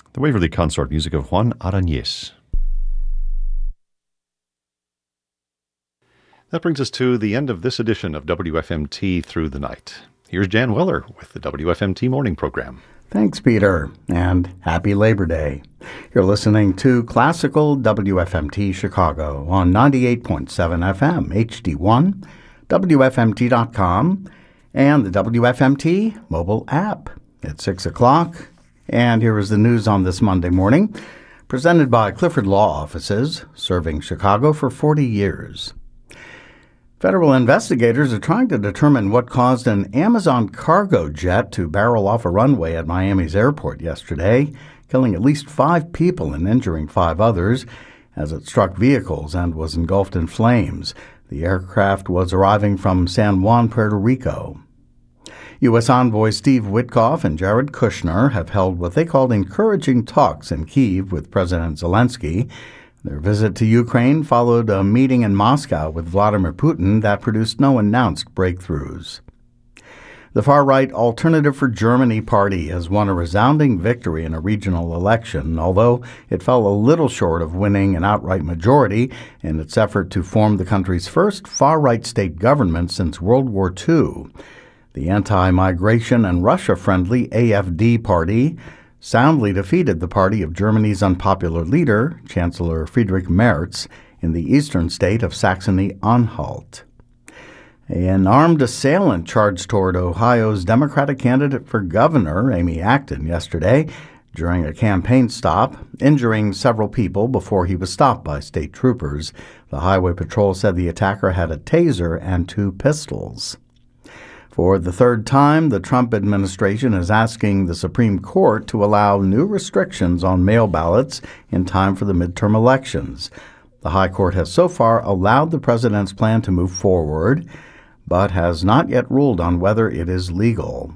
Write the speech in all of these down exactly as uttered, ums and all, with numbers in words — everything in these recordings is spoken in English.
The Waverly Consort music of Juan Arañez. That brings us to the end of this edition of W F M T Through the Night. Here's Jan Weller with the W F M T Morning Program. Thanks, Peter, and happy Labor Day. You're listening to Classical W F M T Chicago on ninety-eight point seven F M H D one, W F M T dot com, and the W F M T mobile app. It's six o'clock, and here is the news on this Monday morning, presented by Clifford Law Offices, serving Chicago for forty years. Federal investigators are trying to determine what caused an Amazon cargo jet to barrel off a runway at Miami's airport yesterday, killing at least five people and injuring five others as it struck vehicles and was engulfed in flames. The aircraft was arriving from San Juan, Puerto Rico. U S envoy Steve Witkoff and Jared Kushner have held what they called encouraging talks in Kyiv with President Zelensky. Their visit to Ukraine followed a meeting in Moscow with Vladimir Putin that produced no announced breakthroughs. The far-right Alternative for Germany party has won a resounding victory in a regional election, although it fell a little short of winning an outright majority in its effort to form the country's first far-right state government since World War Two. The anti-migration and Russia-friendly A F D party soundly defeated the party of Germany's unpopular leader, Chancellor Friedrich Merz, in the eastern state of Saxony-Anhalt. An armed assailant charged toward Ohio's Democratic candidate for governor, Amy Acton, yesterday during a campaign stop, injuring several people before he was stopped by state troopers. The Highway Patrol said the attacker had a taser and two pistols. For the third time, the Trump administration is asking the Supreme Court to allow new restrictions on mail ballots in time for the midterm elections. The High Court has so far allowed the president's plan to move forward, but has not yet ruled on whether it is legal.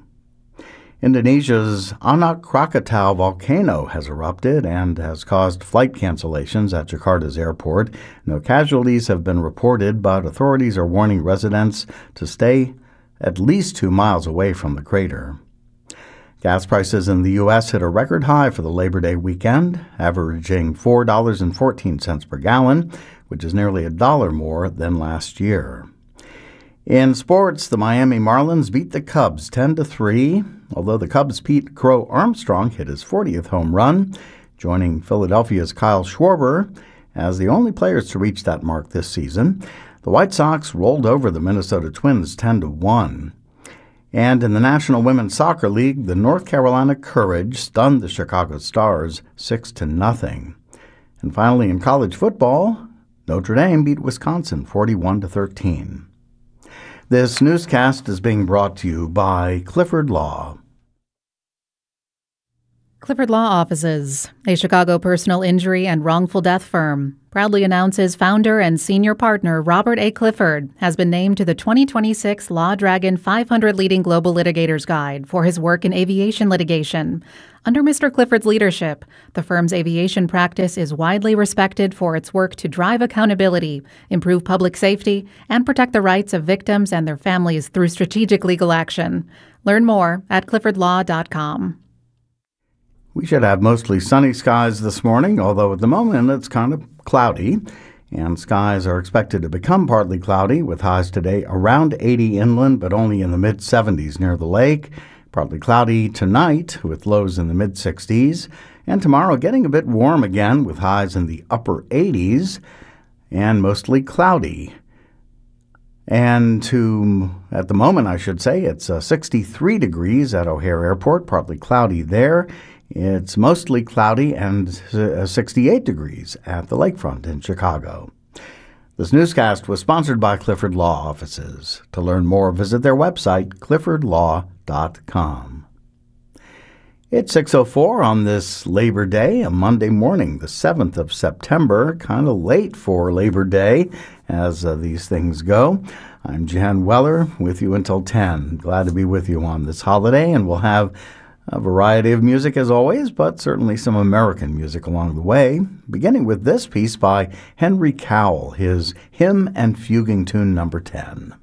Indonesia's Anak Krakatau volcano has erupted and has caused flight cancellations at Jakarta's airport. No casualties have been reported, but authorities are warning residents to stay at least two miles away from the crater. Gas prices in the U S hit a record high for the Labor Day weekend, averaging four dollars and fourteen cents per gallon, which is nearly a dollar more than last year. In sports, the Miami Marlins beat the Cubs ten to three, although the Cubs' Pete Crow Armstrong hit his fortieth home run, joining Philadelphia's Kyle Schwarber as the only players to reach that mark this season. The White Sox rolled over the Minnesota Twins ten to one. And in the National Women's Soccer League, the North Carolina Courage stunned the Chicago Stars six to nothing. And finally, in college football, Notre Dame beat Wisconsin forty-one to thirteen. This newscast is being brought to you by Clifford Law. Clifford Law Offices, a Chicago personal injury and wrongful death firm, proudly announces founder and senior partner Robert A. Clifford has been named to the twenty twenty-six Law Dragon five hundred Leading Global Litigators Guide for his work in aviation litigation. Under Mister Clifford's leadership, the firm's aviation practice is widely respected for its work to drive accountability, improve public safety, and protect the rights of victims and their families through strategic legal action. Learn more at clifford law dot com. We should have mostly sunny skies this morning, although at the moment it's kind of cloudy, and skies are expected to become partly cloudy with highs today around eighty inland, but only in the mid seventies near the lake. Partly cloudy tonight with lows in the mid sixties, and tomorrow getting a bit warm again with highs in the upper eighties, and mostly cloudy. And to, at the moment I should say, it's uh, sixty-three degrees at O'Hare Airport, partly cloudy there. It's mostly cloudy and uh, sixty-eight degrees at the lakefront in Chicago. This newscast was sponsored by Clifford Law Offices. To learn more, visit their website, clifford law dot com. It's six oh four on this Labor Day, a Monday morning, the seventh of September. Kind of late for Labor Day, as uh, these things go. I'm Jan Weller, with you until ten. Glad to be with you on this holiday, and we'll have a variety of music as always, but certainly some American music along the way, beginning with this piece by Henry Cowell, his Hymn and Fuguing Tune number ten.